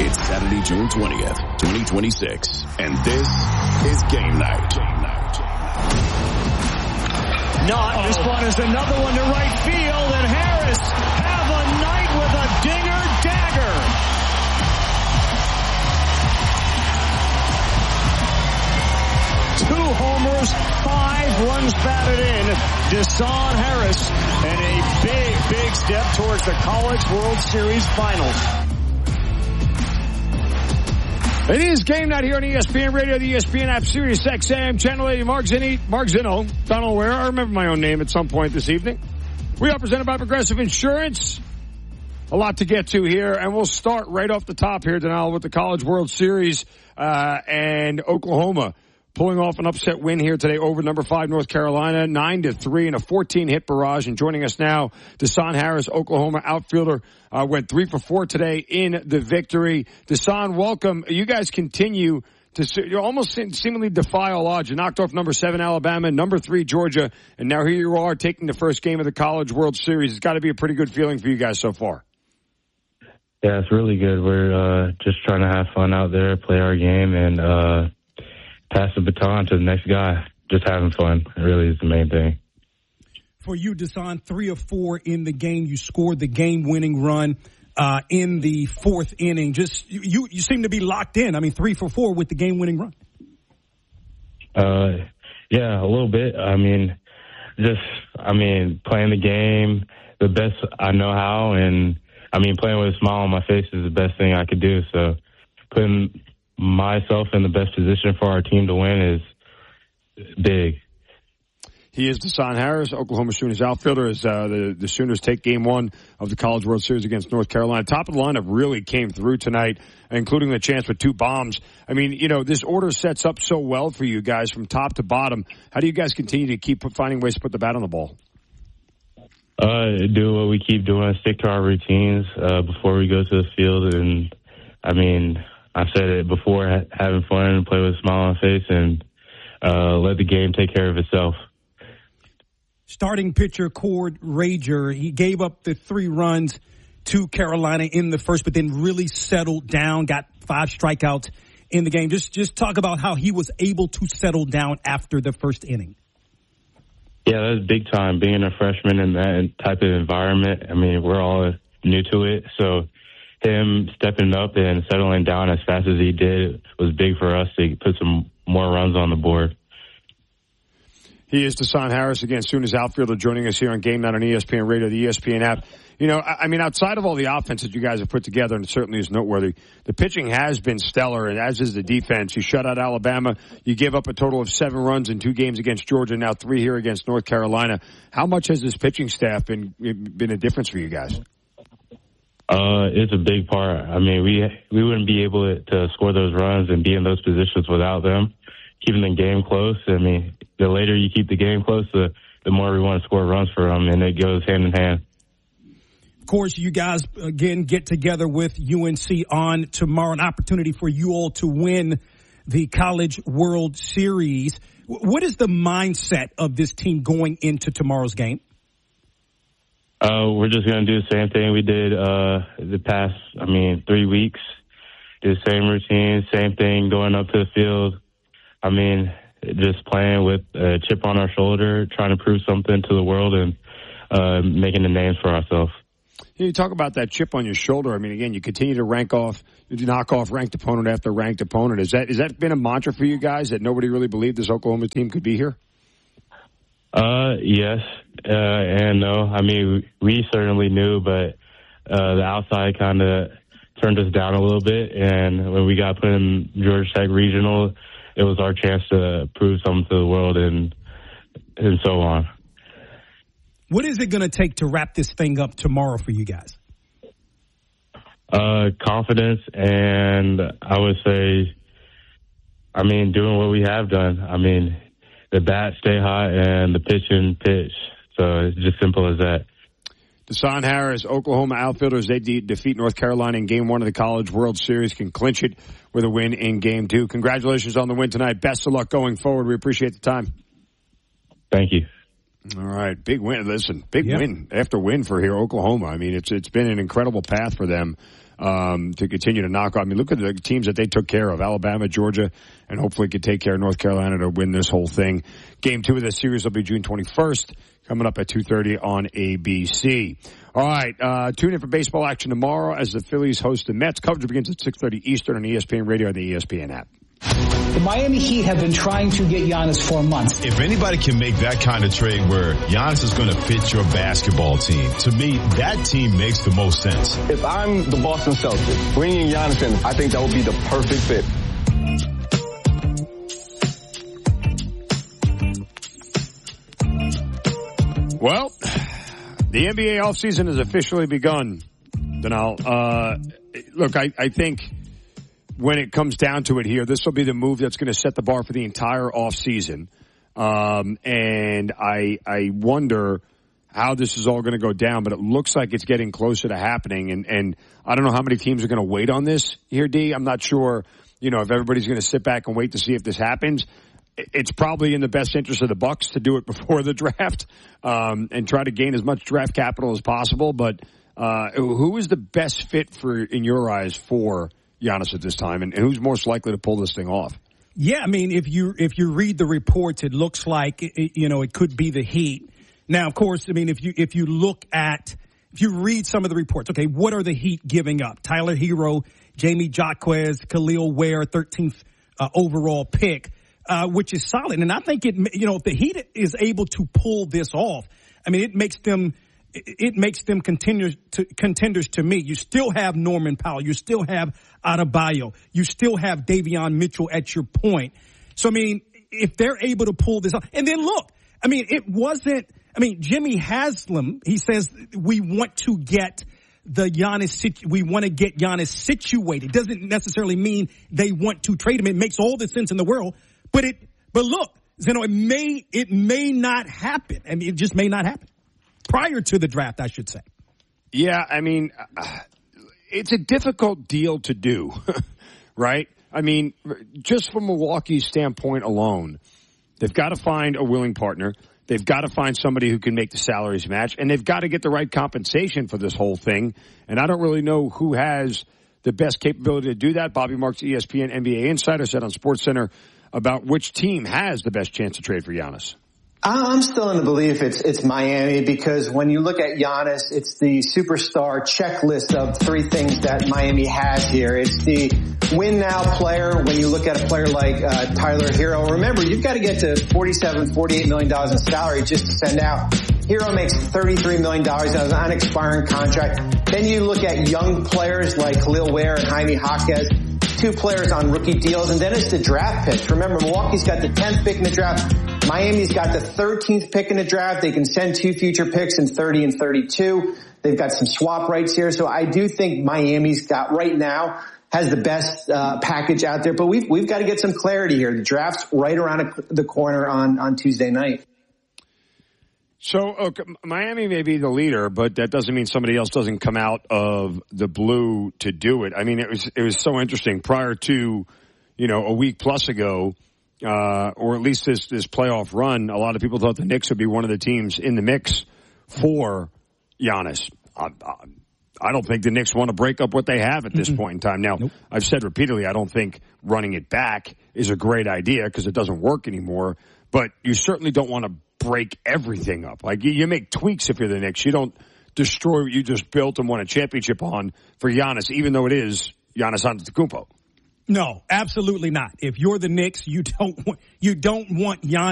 It's Saturday, June 20th, 2026, and this is Game Night. This one is another one to right field, and Harris have a night with a dinger dagger. Two homers, 5 runs batted in. Deshaun Harris, and a big step towards the College World Series Finals. It is Game Night here on ESPN Radio, the ESPN app, Sirius XM, Channel 80, Mark Zinno, Donald Ware. I remember my own name at some point this evening. We are presented by Progressive Insurance. A lot to get to here, and we'll start right off the top here, Donald, with the College World Series and Oklahoma pulling off an upset win here today over number 5 North Carolina, 9-3 in a 14-hit barrage. And joining us now, Deshaun Harris, Oklahoma outfielder, went 3 for 4 today in the victory. Deshaun, welcome. You guys continue to you almost seemingly defy all odds. You knocked off number 7 Alabama, number 3 Georgia, and now here you are taking the first game of the College World Series. It's got to be a pretty good feeling for you guys so far. Yeah, it's really good. We're just trying to have fun out there, play our game, and pass the baton to the next guy. Just having fun. It really is the main thing. For you, Deshaun, 3 of 4 in the game. You scored the game-winning run in the 4th inning. Just you seem to be locked in. I mean, 3 for 4 with the game-winning run. Yeah, a little bit. Playing the game the best I know how, and playing with a smile on my face is the best thing I could do. So putting myself in the best position for our team to win is big. He is Deshaun Harris, Oklahoma Sooners outfielder, as the Sooners take Game 1 of the College World Series against North Carolina. Top of the lineup really came through tonight, including the chance for 2 bombs. This order sets up so well for you guys from top to bottom. How do you guys continue to keep finding ways to put the bat on the ball? Do what we keep doing, stick to our routines before we go to the field. And, I said it before, having fun, play with a smile on my face, and let the game take care of itself. Starting pitcher Cord Rager, he gave up the 3 runs to Carolina in the first, but then really settled down, got 5 strikeouts in the game. Just talk about how he was able to settle down after the first inning. Yeah, that was big time, being a freshman in that type of environment. We're all new to it, so him stepping up and settling down as fast as he did was big for us to put some more runs on the board. He is Deshaun Harris, again, Sooners outfielder, joining us here on Game Night on ESPN Radio, the ESPN app. Outside of all the offense that you guys have put together, and it certainly is noteworthy, the pitching has been stellar, and as is the defense. You shut out Alabama. You gave up a total of 7 runs in 2 games against Georgia, now 3 here against North Carolina. How much has this pitching staff been a difference for you guys? It's a big part. We wouldn't be able to score those runs and be in those positions without them. Keeping the game close. The later you keep the game close, the more we want to score runs for them, and it goes hand in hand. Of course, you guys, again, get together with UNC on tomorrow, an opportunity for you all to win the College World Series. What is the mindset of this team going into tomorrow's game? We're just going to do the same thing we did the past, 3 weeks. Do the same routine, same thing, going up to the field. Just playing with a chip on our shoulder, trying to prove something to the world and making a name for ourselves. You talk about that chip on your shoulder. Again, you continue to knock off ranked opponent after ranked opponent. Has that been a mantra for you guys, that nobody really believed this Oklahoma team could be here? Yes and no. We certainly knew, but the outside kind of turned us down a little bit. And when we got put in Georgia Tech Regional, it was our chance to prove something to the world and so on. What is it going to take to wrap this thing up tomorrow for you guys? Confidence, and I would say, doing what we have done. The bat stay hot and the pitch. So it's just simple as that. Deshaun Harris, Oklahoma outfielders, they defeat North Carolina in Game 1 of the College World Series, can clinch it with a win in Game 2. Congratulations on the win tonight. Best of luck going forward. We appreciate the time. Thank you. All right, big win. Listen, big win after win for here, Oklahoma. It's been an incredible path for them. to continue to knock off. I mean, look at the teams that they took care of: Alabama, Georgia, and hopefully could take care of North Carolina to win this whole thing. Game 2 of this series will be June 21st, coming up at 2:30 on ABC. All right, tune in for baseball action tomorrow as the Phillies host the Mets. Coverage begins at 6:30 Eastern on ESPN Radio and the ESPN app. The Miami Heat have been trying to get Giannis for months. If anybody can make that kind of trade where Giannis is going to fit your basketball team, to me, that team makes the most sense. If I'm the Boston Celtics, bringing Giannis in, I think that would be the perfect fit. Well, the NBA offseason has officially begun, Donal. Look, I think when it comes down to it here, this will be the move that's going to set the bar for the entire offseason. And I wonder how this is all going to go down, but it looks like it's getting closer to happening. And I don't know how many teams are going to wait on this here, D. I'm not sure, if everybody's going to sit back and wait to see if this happens. It's probably in the best interest of the Bucks to do it before the draft, and try to gain as much draft capital as possible. But, who is the best fit in your eyes for Giannis at this time, and who's most likely to pull this thing off? Yeah, I mean, if you read the reports, it looks like it could be the Heat. Now, of course, I mean, if you read some of the reports, okay, what are the Heat giving up? Tyler Hero, Jamie Jaquez, Khalil Ware, 13th overall pick, which is solid. And I think if the Heat is able to pull this off, I mean, it makes them contenders to me. You still have Norman Powell. You still have Adebayo. You still have Davion Mitchell at your point. So, I mean, if they're able to pull this off. And then look, I mean, Jimmy Haslam, he says we want to get Giannis situated. Doesn't necessarily mean they want to trade him. It makes all the sense in the world. But look, Zeno, it may not happen. I mean, it just may not happen. Prior to the draft, I should say. Yeah, I mean, it's a difficult deal to do, right? I mean, just from Milwaukee's standpoint alone, they've got to find a willing partner. They've got to find somebody who can make the salaries match, and they've got to get the right compensation for this whole thing. And I don't really know who has the best capability to do that. Bobby Marks, ESPN NBA insider, said on SportsCenter about which team has the best chance to trade for Giannis. I'm still in the belief it's Miami, because when you look at Giannis, it's the superstar checklist of 3 things that Miami has here. It's the win now player. When you look at a player like Tyler Hero, remember, you've got to get to $48 million in salary just to send out. Hero makes $33 million as an unexpiring contract. Then you look at young players like Khalil Ware and Jaime Jaquez, 2 players on rookie deals, and then it's the draft picks. Remember, Milwaukee's got the 10th pick in the draft. Miami's got the 13th pick in the draft. They can send 2 future picks in 30 and 32. They've got some swap rights here. So I do think Miami's got right now has the best package out there. But we've got to get some clarity here. The draft's right around the corner on Tuesday night. So, okay, Miami may be the leader, but that doesn't mean somebody else doesn't come out of the blue to do it. I mean, it was so interesting prior to, a week plus ago, or at least this playoff run. A lot of people thought the Knicks would be one of the teams in the mix for Giannis. I don't think the Knicks want to break up what they have at this point in time. Now, nope. I've said repeatedly, I don't think running it back is a great idea because it doesn't work anymore. But you certainly don't want to break everything up. Like, you make tweaks if you're the Knicks. You don't destroy what you just built and won a championship on for Giannis, even though it is Giannis Antetokounmpo. No, absolutely not. If you're the Knicks, you don't want Giannis